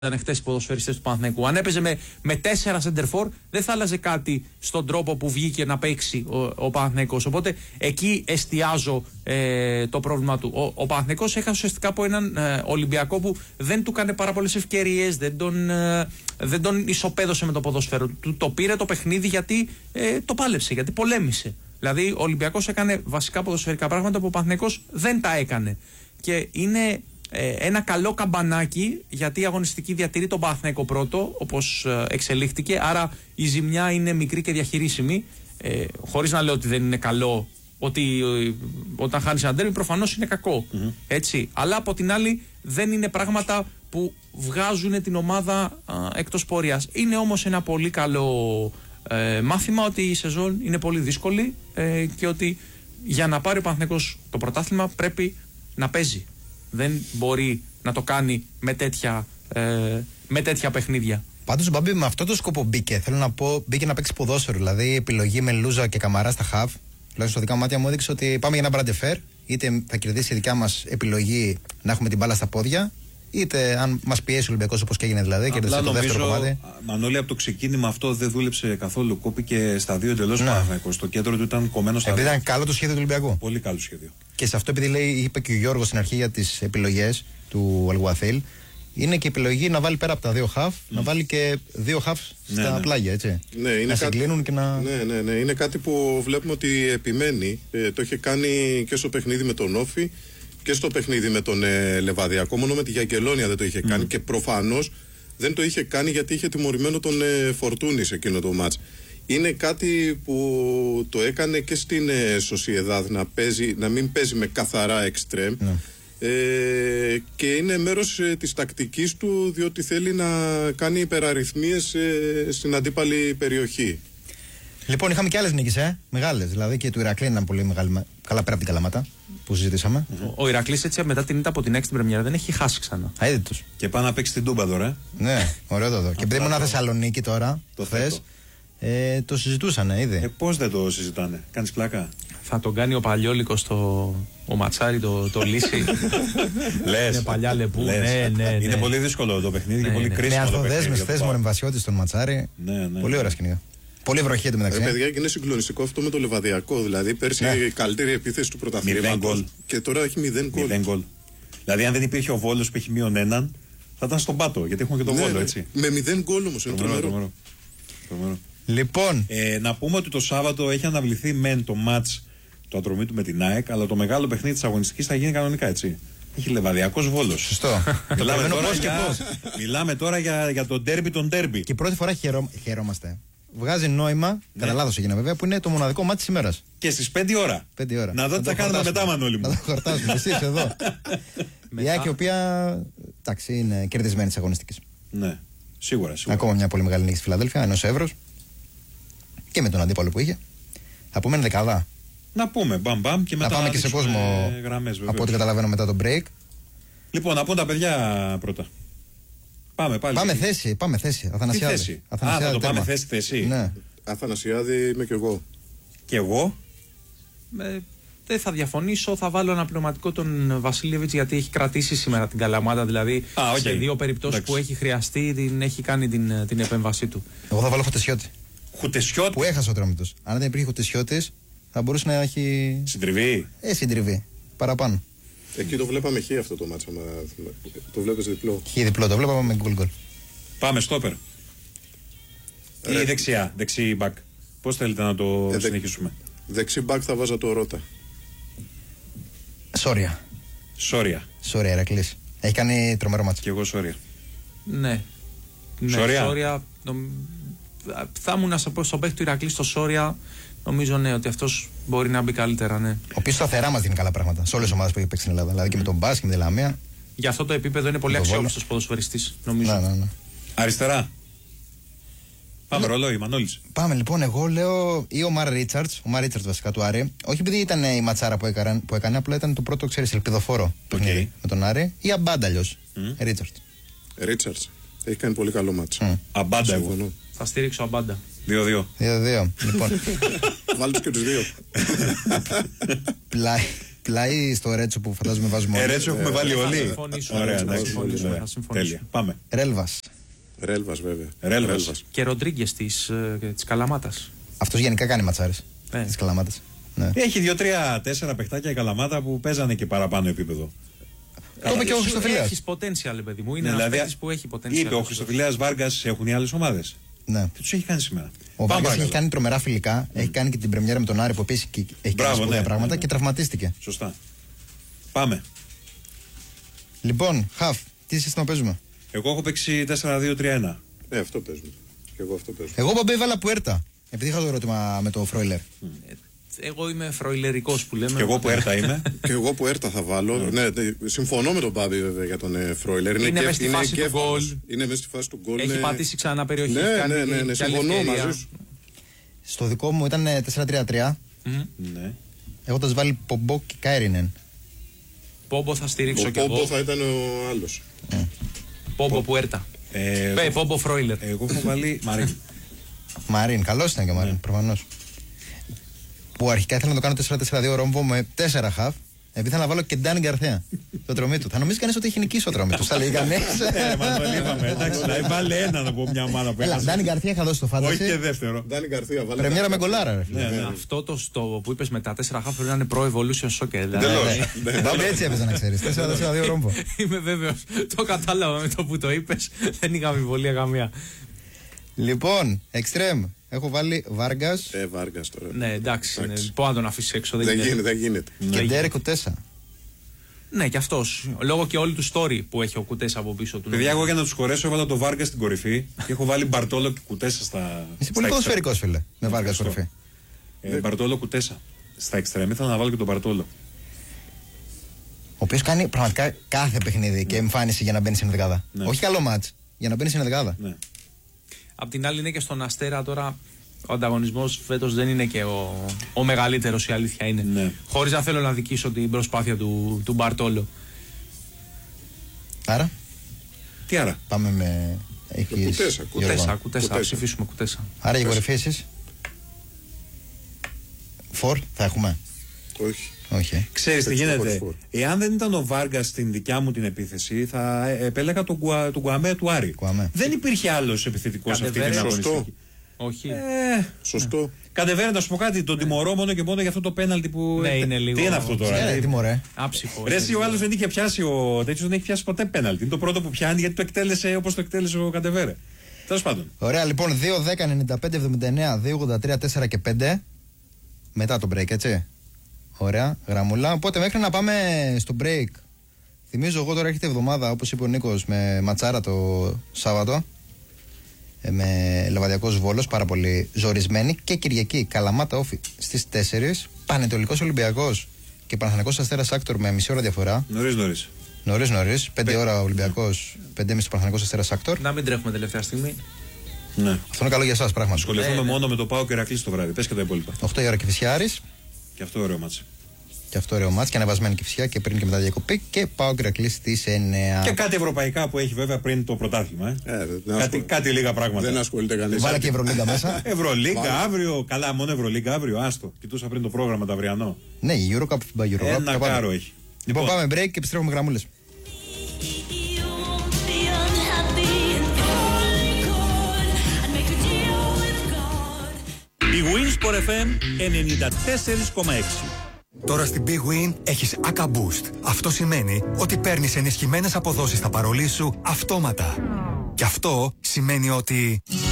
ήταν χτες οι ποδοσφαιριστές του Παναθηναϊκού. Αν έπαιζε με 4 σεντερφόρ, δεν θα άλλαζε κάτι στον τρόπο που βγήκε να παίξει ο Παναθηναϊκός. Οπότε εκεί εστιάζω το πρόβλημα του. Ο Παναθηναϊκός έχασε ουσιαστικά από έναν Ολυμπιακό που δεν του έκανε πάρα πολλές ευκαιρίες, δεν τον ισοπαίδωσε με το ποδόσφαιρο. Του το πήρε το παιχνίδι γιατί το πάλεψε, γιατί πολέμησε. Δηλαδή ο Ολυμπιακός έκανε βασικά ποδοσφαιρικά πράγματα που ο Παναθηναϊκός δεν τα έκανε. Και είναι ένα καλό καμπανάκι, γιατί η αγωνιστική διατηρεί τον Παναθηναϊκό πρώτο, όπως εξελίχθηκε. Άρα η ζημιά είναι μικρή και διαχειρίσιμη. Χωρίς να λέω ότι δεν είναι καλό, ότι όταν χάνεις ένα ντέρμπι προφανώς είναι κακό. Έτσι. Αλλά από την άλλη δεν είναι πράγματα που βγάζουν την ομάδα εκτός πορείας. Είναι όμως ένα πολύ καλό μάθημα ότι η σεζόν είναι πολύ δύσκολη και ότι για να πάρει ο Παναθηναϊκός το πρωτάθλημα πρέπει να παίζει. Δεν μπορεί να το κάνει με τέτοια παιχνίδια. Πάντως ο Μπάμπη με αυτό το σκοπό μπήκε. Θέλω να πω, μπήκε να παίξει ποδόσφαιρο. Δηλαδή η επιλογή με Λούζα και Καμαρά στα χαβ, τουλάχιστον στα δικά μου μάτια μου έδειξε ότι πάμε για ένα μπραντεφέρ. Είτε θα κερδίσει η δικιά μας επιλογή να έχουμε την μπάλα στα πόδια, είτε αν μας πιέσει ο Ολυμπιακός όπως και έγινε δηλαδή. Κέρδισε το δεύτερο κομμάτι. Μανώλη, από το ξεκίνημα αυτό δεν δούλεψε καθόλου. Κόπηκε στα δύο εντελώς Παναθηναϊκός. Το κέντρο του ήταν κομμένο στα δύο. Ήταν καλό το σχέδιο του Ολυμπιακού. Πολύ καλό σχέδιο. Και σε αυτό, επειδή είπε και ο Γιώργος στην αρχή για τις επιλογές του Αλγουαθίλ, είναι και η επιλογή να βάλει πέρα από τα δύο χαφ, να βάλει και δύο χαφ στα πλάγια, έτσι. Ναι, είναι να συγκλίνουν και να. Ναι. Είναι κάτι που βλέπουμε ότι επιμένει. Το είχε κάνει και στο παιχνίδι με τον Όφη και στο παιχνίδι με τον Λεβαδιακό. Μόνο με τη Γιαγκελόνια δεν το είχε κάνει και προφανώς δεν το είχε κάνει γιατί είχε τιμωρημένο τον Φορτούνη σε εκείνο το μάτς. Είναι κάτι που το έκανε και στην Σοσιεδάδ να μην παίζει με καθαρά εξτρέμ. Και είναι μέρος της τακτικής του, διότι θέλει να κάνει υπεραριθμίες στην αντίπαλη περιοχή. Λοιπόν, είχαμε και άλλες νίκες, μεγάλες. Δηλαδή και του Ηρακλή ήταν πολύ μεγάλη. Καλά πέρα από την Καλαμάτα που συζητήσαμε. Ο Ηρακλής έτσι μετά την ήττα από την 6 την πρεμιέρα δεν έχει χάσει ξανά. Αίδητος. Και πάει να παίξει την Τούμπα τώρα. Ναι, ωραίο το δω. Και επειδή ήμουν Θεσσαλονίκη τώρα, το χθες, το συζητούσαν ήδη. Πώς δεν το συζητάνε, κάνεις πλάκα. Θα τον κάνει ο Παλιόλικος ο Ματσάρι, το λύσει. Λες. Είναι παλιά λεπού. Ναι. Είναι πολύ δύσκολο το παιχνίδι και πολύ κρίσιμο. Με ανθοδέσμες χθες Μορεμβασιώτης στον Ματσάρι. Πολύ ωραία σκηνή. Πολύ βροχή εντωμεταξύ. Παιδιά, και είναι συγκλονιστικό αυτό με το Λεβαδιακό. Δηλαδή, πέρσι η καλύτερη επίθεση του πρωταθλήματος. Και τώρα έχει 0 γκολ. Δηλαδή, αν δεν υπήρχε ο Βόλος που έχει μείον έναν, θα ήταν στον πάτο. Γιατί έχουμε και τον Βόλο, έτσι. Με 0 γκολ όμως. Είναι τρομερό. Λοιπόν. Να πούμε ότι το Σάββατο έχει αναβληθεί μεν το μάτς του Ατρομήτου με την ΑΕΚ, αλλά το μεγάλο παιχνίδι της αγωνιστικής θα γίνει κανονικά, έτσι. Έχει Λεβαδιακός Βόλος. Σωστό. Μιλάμε τώρα για τον ντέρμπι των ντέρμπι. Και πρώτη φορά χαιρόμαστε. Βγάζει νόημα, κατά λάθος έγινε βέβαια, που είναι το μοναδικό μάτι της ημέρας. Και στις 5 ώρα. Να δω τι θα κάνουμε μετά, Μανώλη μου. Να το χορτάσουμε. Εσύ είσαι εδώ. Η ΑΕΚ, η οποία εντάξει, είναι κερδισμένη της αγωνιστικής. Ναι, σίγουρα. Ακόμα μια πολύ μεγάλη νίκη στη Φιλαδέλφια, ενός εύρος. Και με τον αντίπαλο που είχε. Απομένει δεκαδά. Να πούμε, μπαμ και μετά. Να πάμε και σε κόσμο. Γραμμές, από ό,τι καταλαβαίνω μετά το break. Λοιπόν, να πούμε τα παιδιά πρώτα. Πάμε πάλι. Πάμε θέση. Αθανασιάδη. Θέση. Θα το πάμε θέση. Ναι. Αθανασιάδη είμαι κι εγώ. Και εγώ. Δεν θα διαφωνήσω. Θα βάλω ένα πνευματικό τον Βασίλεβιτς, γιατί έχει κρατήσει σήμερα την Καλαμάτα. Δηλαδή σε δύο περιπτώσεις που έχει χρειαστεί έχει κάνει την επέμβασή του. Εγώ θα βάλω Χουτεσιώτη. Χουτεσιώτη. Που έχασε ο Ατρόμητος. Αν δεν υπήρχε Χουτεσιώτης, θα μπορούσε να έχει. Συντριβή. Συντριβή. Παραπάνω. Εκεί το βλέπαμε χ αυτό το μάτσα. Το βλέπεις διπλό. Χ διπλό, το βλέπαμε με γκολ. Πάμε στόπερ. Ή δεξιά, δεξί μπακ. Πώς θέλετε να το συνεχίσουμε. Δεξί μπακ θα βάζα το Ρώτα. Σόρια, Ηρακλής. Έχει κάνει τρομερό μάτσο. Και εγώ Σόρια. Ναι. Σόρια. Θα ήμουν στον παίκτη του Ηρακλή στο Σόρια. Νομίζω ότι αυτός μπορεί να μπει καλύτερα, ναι. Ο οποίος σταθερά μας δίνει καλά πράγματα σε όλες τις ομάδες που έχει παίξει στην Ελλάδα. Δηλαδή και με τον Μπάσκετ, με τη Λαμία. Για αυτό το επίπεδο είναι πολύ αξιόπιστος ποδοσφαιριστής, νομίζω. Ναι. Αριστερά. Πάμε ρολόι, Μανώλης. Πάμε λοιπόν, εγώ λέω ή ο Μαρ Ρίτσαρτς βασικά του Άρη. Όχι επειδή ήταν η ματσάρα που έκανε, απλά ήταν το πρώτο, ξέρεις, ελπιδοφόρο παιχνίδι με τον Άρη. Ή Αμπάνταλιος. Ρίτσαρτς. Έχει κάνει πολύ καλό μάτσο. Αμπάντα εγώ. Θα στήριξω Αμπάντα. 2-2. Λοιπόν. Βάλτε και τους δύο. πλάι στο Ρέτσο που φαντάζομαι βάζουμε όλοι. Ρέτσο έχουμε βάλει όλοι. Ωραία, εντάξει. θα συμφωνήσουμε. Τέλεια. Πάμε. Ρέλβας. Ρέλβας, βέβαια. Ρέλβας. Και Ροντρίγκες της Καλαμάτας. Αυτός γενικά κάνει ματσάρες. Τις Καλαμάτες. Ναι. Έχει 2-3-4 παιχτάκια η Καλαμάτα που παίζανε και παραπάνω επίπεδο. Το είπε και ο Χριστοφιλέας. Έχει potential, παιδί μου. Είναι Ναι, ένας δηλαδή, παίκτης που έχει potential. είπε ο Χριστοφιλέας Βάργας, έχουν οι άλλες ομάδες. Ναι. Τι τους έχει κάνει σήμερα. Ο Βάργας έχει κάνει τρομερά φιλικά. Έχει κάνει και την πρεμιέρα με τον Άρη που επίσης έχει κάνει σπουδαία πράγματα και τραυματίστηκε. Σωστά. Πάμε. Λοιπόν, Χαφ, τι σύστημα παίζουμε? Εγώ έχω παίξει 4-2-3-1. Αυτό παίζουμε. Και εγώ αυτό παίζω. Εγώ Μπαμπέ έβαλα Πουέρτα. Επειδή είχα το ερώτημα με το Φρόιλερ. Εγώ είμαι φροιλερικός που λέμε. Και εγώ που έρτα είμαι. Και εγώ που έρτα θα βάλω. Ναι, συμφωνώ με τον Μπάμπη βέβαια για τον Φρόιλερ. Είναι μέσα στη φάση του γκολ. Είναι μέσα στη φάση του γκολ. Έχει πατήσει ξανά περιοχή. Ναι, συμφωνώ μαζί σου. Στο δικό μου ήταν 4-3-3. Ναι. Έχοντας βάλει Πομπό και Κάιρινεν. Πόμπο θα στηρίξω Ο κι εγώ. Πόμπο θα ήταν ο άλλος. Πόμπο που έρτα. Πόμπο Φρόιλερ. Εγώ έχω βάλει Μαρίν. Μαρίν, καλός ήταν και ο Μαρίν, προφανώς. Που αρχικά ήθελα να το κάνω 4-4-2 ρόμβο με 4 χαφ. Επειδή ήθελα να βάλω και Ντάνι Γκαρθέα. Το τρομή του. Θα νομίζει κανείς ότι έχει νικήσει ο τρομή του. Θα λέει κανείς. Μα το είπαμε. Εντάξει, να βάλει έναν από μια ομάδα που Έλα, έχασε. Ντάνι Γκαρθέα είχα δώσει το φάνταση. Όχι και δεύτερο. Ντάνι Γκαρθία, βάλε. Πρεμιέρα με γκολάρα, ρε φίλε. Αυτό το που είπες με τα 4 χαφ πρέπει να είναι Pro Evolution Soccer. Μπάμπη έτσι έπαιζε να ξέρεις. 4-4-2 ρόμβο. Είμαι βέβαιος. Το κατάλαβα με το που το είπες. Δεν είχα αμφιβολία καμία. Λοιπόν, εξτρέμ. Έχω βάλει Βάργας Βάργας τώρα. Ναι, εντάξει. Πώς να τον αφήσει έξω. Δεν γίνεται. και Ντέρεκ Κουτέσα. Ναι, και αυτός. Λόγω και όλη του story που έχει ο Κουτέσα από πίσω του. Παιδιά, εγώ για να τους χωρέσω έβαλα το Βάργα στην κορυφή και έχω βάλει Μπαρτόλο και Κουτέσα στα. Είσαι πολύ ποδοσφαιρικός, φίλε. Με Βάργας κορυφή. Μπαρτόλο Κουτέσα. Στα εξτρέμ ήθελα να βάλω και τον Μπαρτόλο. Ο οποίος κάνει πραγματικά κάθε παιχνίδι και εμφάνιση για να μπαίνει στην δεκάδα. Όχι καλό μάτς, για να μπαίνει στην δεκάδα. Ναι. Απ' την άλλη είναι και στον Αστέρα τώρα ο ανταγωνισμός φέτος δεν είναι και ο μεγαλύτερος, η αλήθεια είναι. Ναι. Χωρίς να θέλω να δικήσω την προσπάθεια του Μπαρτόλο. Άρα, Τι άρα. πάμε με. Κουτέσα, ψηφίσουμε Κουτέσα. Άρα για κορυφή εσείς. Φορ θα έχουμε. Όχι. Ξέρεις τι γίνεται. Εάν δεν ήταν ο Βάργας στην δικιά μου την επίθεση, θα επέλεγα τον Γκουαμέ του Άρη. Δεν υπήρχε άλλος επιθετικός σε αυτή την αγωνιστική. Όχι. Σωστό. Κατεβαίνω να σου πω κάτι, τον τιμωρώ μόνο και μόνο για αυτό το πέναλτι που. Ναι, είναι λίγο. Τι είναι αυτό τώρα. Τιμωρέ. Άψυχο. Ρε, ο άλλος δεν είχε πιάσει, ο τέτοιος δεν έχει πιάσει ποτέ πέναλτι. Είναι το πρώτο που πιάνει γιατί το εκτέλεσε όπως το εκτέλεσε ο Κατεβέρε. Τέλος πάντων. Ωραία, λοιπόν, 2-10-95-79, 2-83, 4 και 5. Μετά το break, έτσι. Ωραία, γραμμούλα. Οπότε μέχρι να πάμε στο break. Θυμίζω εγώ τώρα έρχεται εβδομάδα, όπως είπε ο Νίκος, με ματσάρα το Σάββατο. Με Λεβαδιακός Βόλος, πάρα πολύ ζορισμένη. Και Κυριακή, Καλαμάτα Όφη στις 4. Πανετολικός Ολυμπιακός και Παναθηναϊκός Αστέρας Άκτορ με μισή ώρα διαφορά. Νωρίς. 5 ώρα Ολυμπιακός, 5,5 Παναθηναϊκός Αστέρας Άκτορ. Να μην τρέχουμε τελευταία στιγμή. Ναι. Αυτό είναι καλό για εσάς, πράγματι. Ασχοληθούμε μόνο με το Πάο και Ηρακλή το βράδυ. Πες και τα υπόλοιπα. 8 η ώρα Κηφισιάρης. Και αυτό ωραίο μάτς. Και αυτό ωραίο μάτς και ανεβασμένη Κηφισιά και πριν και μετά διακοπή. Και πάω Ηρακλή στις 9. Και κάτι ευρωπαϊκά που έχει βέβαια πριν το πρωτάθλημα. Κάτι λίγα πράγματα. Δεν ασχολείται κανείς. Βάλα και Ευρωλίγκα μέσα. Ευρωλίγκα αύριο. Καλά, μόνο Ευρωλίγκα αύριο. Άστο. Κοιτούσα πριν το πρόγραμμα το αυριανό. Ναι, η Eurocup, FIBA Eurocup. Ένα κάρο έχει. Λοιπόν, πάμε break και επιστρέφουμε γραμμούλες. Η Winsport FM 94,6. Τώρα στην Big Win έχεις ACA Boost. Αυτό σημαίνει ότι παίρνεις ενισχυμένες αποδόσεις στα παρολί σου αυτόματα. Και αυτό σημαίνει ότι